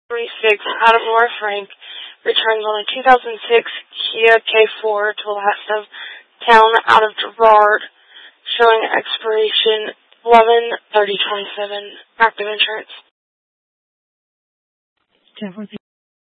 36 out of Laura Frank returns on a 2006 Kia K4 to last of town out of Girard, showing expiration 11/30/27. Active insurance.